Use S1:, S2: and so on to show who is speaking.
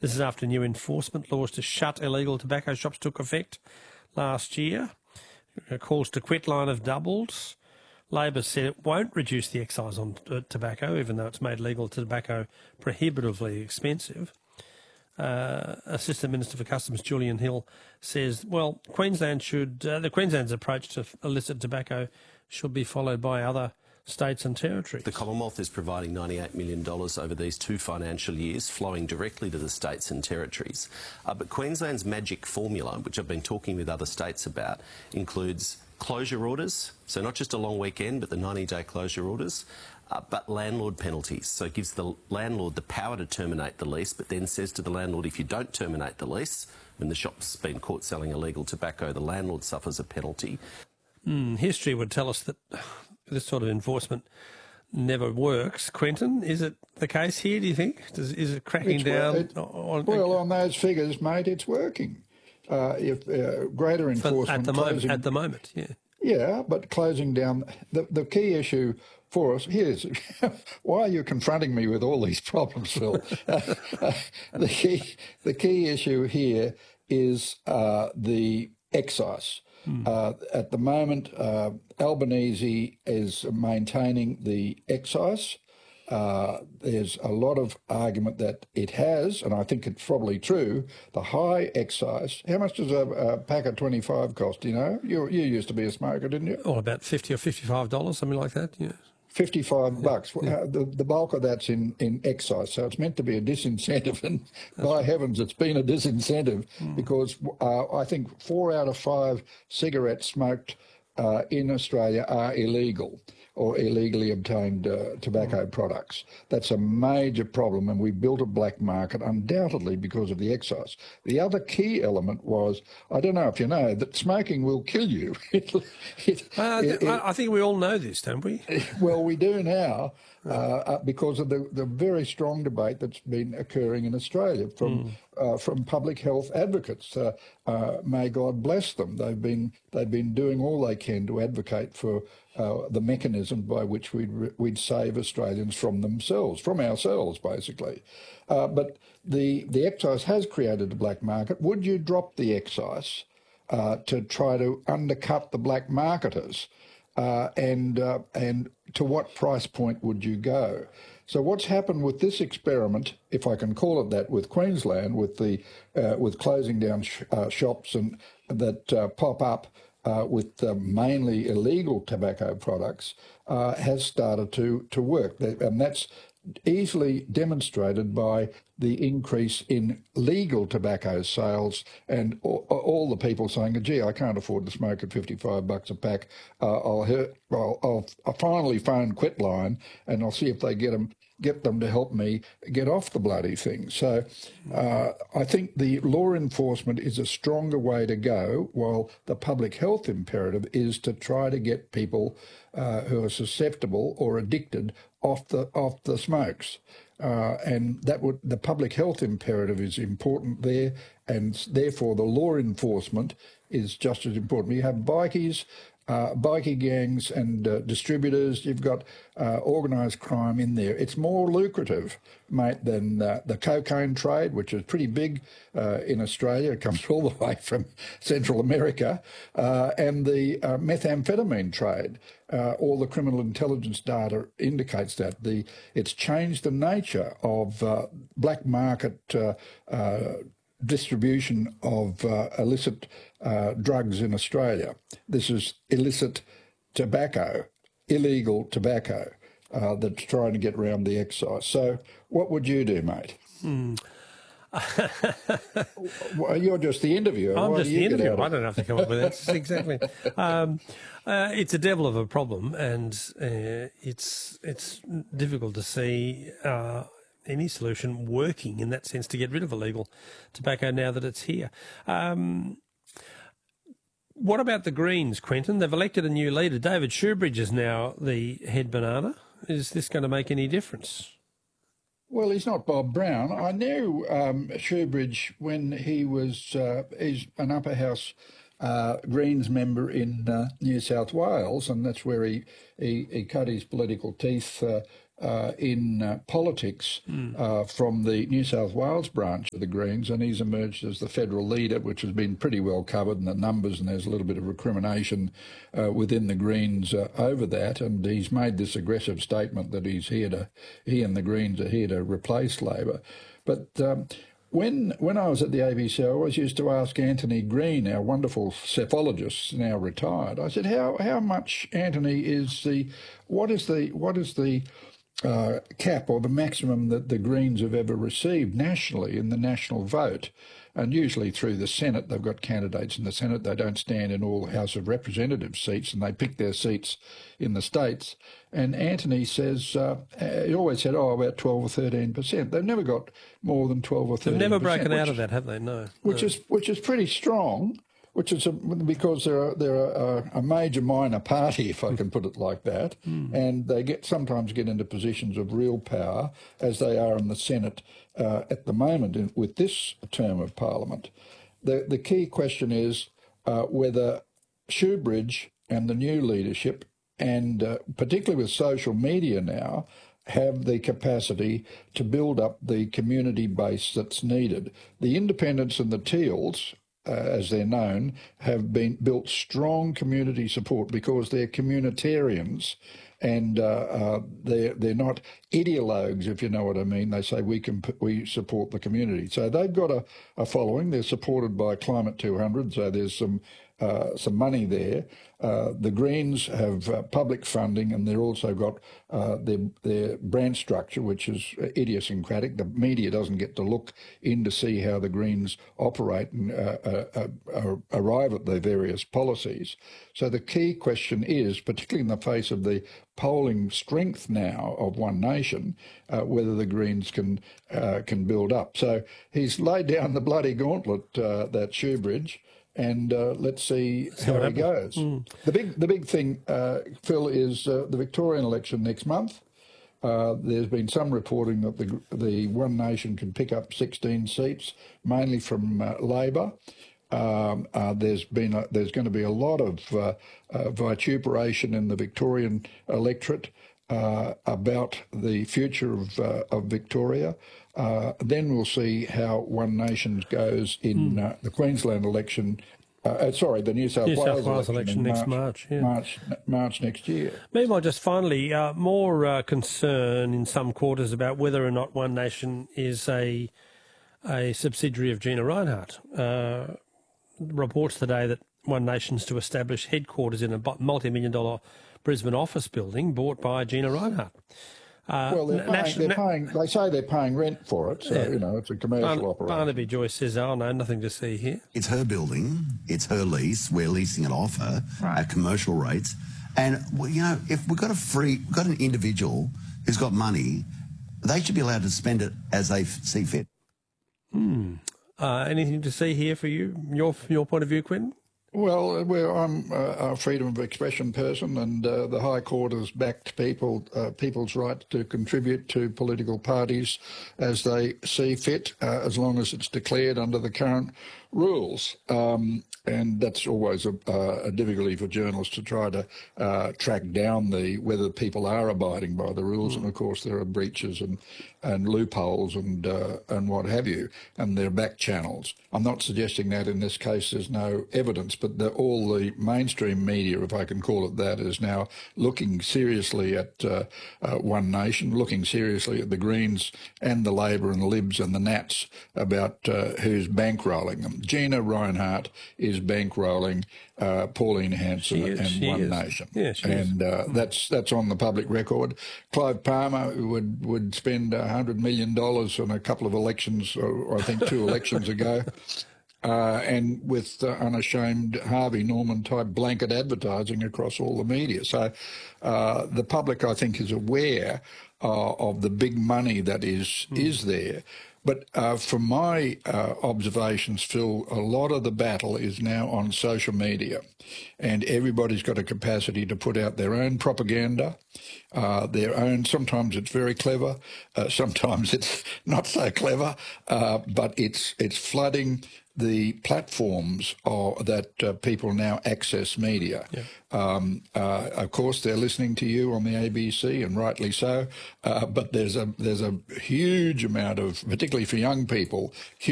S1: This is after new enforcement laws to shut illegal tobacco shops took effect last year. Calls to quit line have doubled. Labor said it won't reduce the excise on tobacco, even though it's made legal tobacco prohibitively expensive. Assistant Minister for Customs Julian Hill says, well, Queensland's approach to illicit tobacco should be followed by other states and territories.
S2: The Commonwealth is providing $98 million over these 2 financial years, flowing directly to the states and territories. But Queensland's magic formula, which I've been talking with other states about, includes closure orders, so not just a long weekend, but the 90-day closure orders, but landlord penalties. So it gives the landlord the power to terminate the lease, but then says to the landlord, if you don't terminate the lease, when the shop's been caught selling illegal tobacco, the landlord suffers a penalty.
S1: History would tell us that this sort of enforcement never works. Quentin, is it the case here, do you think? Is it cracking down on...
S3: Well, on those figures, mate, it's working. If greater enforcement...
S1: At the moment, yeah.
S3: Yeah, but closing down... The key issue for us... Here's... Why are you confronting me with all these problems, Phil? The key issue here is the excise. At the moment, Albanese is maintaining the excise. There's a lot of argument that it has, and I think it's probably true, the high excise. How much does a pack of 25 cost, do you know? You used to be a smoker, didn't you?
S1: Oh, about $50 or $55, something like that, yeah.
S3: 55 bucks. The bulk of that's in excise, so it's meant to be a disincentive, and by heavens, it's been a disincentive because I think 4 out of 5 cigarettes smoked in Australia are illegal or illegally obtained tobacco products. That's a major problem, and we built a black market undoubtedly because of the excise. The other key element was, I don't know if you know, that smoking will kill you.
S1: I think we all know this, don't we?
S3: Well, we do now because of the very strong debate that's been occurring in Australia from public health advocates. May God bless them. They've been doing all they can to advocate for the mechanism by which we'd save Australians from ourselves, basically. But the excise has created a black market. Would you drop the excise to try to undercut the black marketers? And to what price point would you go? So what's happened with this experiment, if I can call it that, with Queensland, with closing down shops and that pop up with mainly illegal tobacco products, has started to work, and that's easily demonstrated by the increase in legal tobacco sales and all the people saying, gee, I can't afford to smoke at 55 bucks a pack. I'll finally phone Quitline and I'll see if they get them to help me get off the bloody thing. So I think the law enforcement is a stronger way to go, while the public health imperative is to try to get people who are susceptible or addicted off the smokes. And the public health imperative is important there, and therefore the law enforcement is just as important. You have bikie gangs and distributors. You've got organised crime in there. It's more lucrative, mate, than the cocaine trade, which is pretty big in Australia. It comes all the way from Central America, and the methamphetamine trade. All the criminal intelligence data indicates that. It's changed the nature of black market distribution of illicit drugs in Australia. This is illicit tobacco, illegal tobacco that's trying to get around the excise. So what would you do, mate? Well, you're just the interviewer.
S1: I'm
S3: Why
S1: just
S3: do you
S1: the interviewer.
S3: get out
S1: I don't have to come up with that. Exactly. It's a devil of a problem, and it's difficult to see any solution working in that sense to get rid of illegal tobacco now that it's here. What about the Greens, Quentin? They've elected a new leader. David Shoebridge is now the head banana. Is this going to make any difference?
S3: Well, he's not Bob Brown. I knew Shoebridge when he was he's an upper house Greens member in New South Wales, and that's where he cut his political teeth in politics from the New South Wales branch of the Greens, and he's emerged as the federal leader, which has been pretty well covered in the numbers, and there's a little bit of recrimination within the Greens over that, and he's made this aggressive statement that he and the Greens are here to replace Labor. But when I was at the ABC, I always used to ask Anthony Green, our wonderful cephalogist, now retired. I said, "How much, Anthony, what is the cap or the maximum that the Greens have ever received nationally in the national vote?" And usually through the Senate, they've got candidates in the Senate. They don't stand in all House of Representatives seats, and they pick their seats in the states. And Anthony says, he always said, about 12 or 13%. They've never got more than 12 or 13%.
S1: They've never broken out of that, have they? No.
S3: Which is pretty strong. Which is because they're a major minor party, if I can put it like that, and they sometimes get into positions of real power, as they are in the Senate at the moment with this term of Parliament. The key question is whether Shoebridge and the new leadership, and particularly with social media now, have the capacity to build up the community base that's needed. The Independents and the Teals, as they're known, have built strong community support because they're communitarians, and they're not ideologues, if you know what I mean. They say we support the community. So they've got a following. They're supported by Climate 200, so there's some money there. The Greens have public funding, and they've also got their brand structure, which is idiosyncratic. The media doesn't get to look in to see how the Greens operate and arrive at their various policies. So the key question is, particularly in the face of the polling strength now of One Nation, whether the Greens can build up. So he's laid down the bloody gauntlet, that Shoebridge. And let's see how it goes. The big thing, Phil, is the Victorian election next month. There's been some reporting that the One Nation can pick up 16 seats, mainly from Labor. There's going to be a lot of vituperation in the Victorian electorate about the future of Victoria. Then we'll see how One Nation goes in the Queensland election. The New South Wales election
S1: next March.
S3: March next year.
S1: Meanwhile, just finally, more concern in some quarters about whether or not One Nation is a subsidiary of Gina Rinehart. Reports today that One Nation's to establish headquarters in a multi-million-dollar Brisbane office building bought by Gina Rinehart. They say they're paying rent for it, so, it's a commercial operation. Barnaby Joyce says, no, nothing to see here.
S4: It's her building, it's her lease, we're leasing it off her at commercial rates. And, if we've got an individual who's got money, they should be allowed to spend it as they see fit.
S1: Anything to see here for you, your point of view, Quentin?
S3: Well, I'm a freedom of expression person, and the High Court has backed people's right to contribute to political parties as they see fit, as long as it's declared under the current rules. And that's always a difficulty for journalists to try to track down whether people are abiding by the rules. And of course, there are breaches and loopholes and what have you, and there are back channels. I'm not suggesting that in this case there's no evidence, but all the mainstream media, if I can call it that, is now looking seriously at One Nation, looking seriously at the Greens and the Labor and the Libs and the Nats about who's bankrolling them. Gina Rinehart is bankrolling Pauline Hanson and One Nation.
S1: Yeah, she
S3: is. That's on the public record. Clive Palmer would spend $100 million on a couple of elections, or I think 2 elections ago, and with unashamed Harvey Norman type blanket advertising across all the media. So the public, I think, is aware of the big money that is there. But from my observations, Phil, a lot of the battle is now on social media, and everybody's got a capacity to put out their own propaganda, sometimes it's very clever, sometimes it's not so clever, but it's flooding the platforms that people now access media. Of course, they're listening to you on the ABC, and rightly so. But there's a huge amount of, particularly for young people,